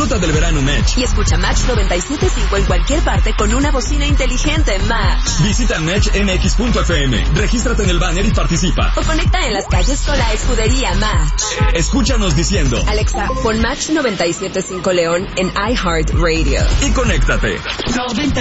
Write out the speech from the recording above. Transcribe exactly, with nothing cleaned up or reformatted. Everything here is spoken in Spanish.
Disfruta del verano Match. Y escucha Match noventa y siete punto cinco en cualquier parte con una bocina inteligente Match. Visita match m x punto f m. Regístrate en el banner y participa. O conecta en las calles con la escudería Match. Escúchanos diciendo: Alexa, pon Match noventa y siete punto cinco León en iHeartRadio. Y conéctate.